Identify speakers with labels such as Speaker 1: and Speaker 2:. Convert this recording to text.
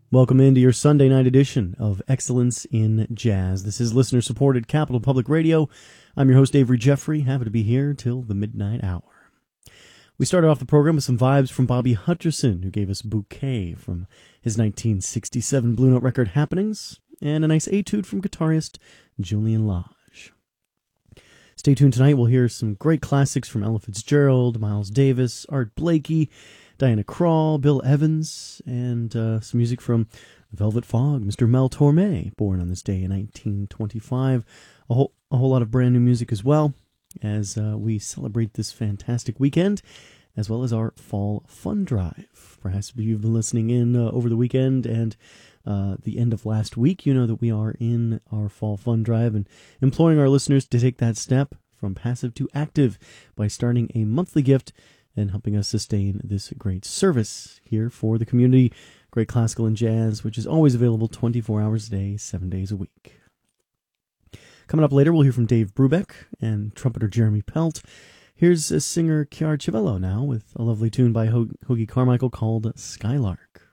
Speaker 1: Welcome into your Sunday night edition of Excellence in Jazz. This is listener-supported Capital Public Radio. I'm your host, Avery Jeffrey. Happy to be here till the midnight hour. We started off the program with some vibes from Bobby Hutcherson, who gave us Bouquet from his 1967 Blue Note record Happenings, and a nice etude from guitarist Julian Lage. Stay tuned tonight. We'll hear some great classics from Ella Fitzgerald, Miles Davis, Art Blakey, Diana Krall, Bill Evans, and some music from Velvet Fog, Mr. Mel Torme, born on this day in 1925. A whole lot of brand new music as well, as we celebrate this fantastic weekend, as well as our Fall Fun Drive. Perhaps if you've been listening in over the weekend and the end of last week, you know that we are in our Fall Fun Drive and imploring our listeners to take that step from passive to active by starting a monthly gift and helping us sustain this great service here for the community, Great Classical and Jazz, which is always available 24 hours a day, 7 days a week. Coming up later, we'll hear from Dave Brubeck and trumpeter Jeremy Pelt. Here's singer Chiara Civello now with a lovely tune by Hoagy Carmichael called Skylark.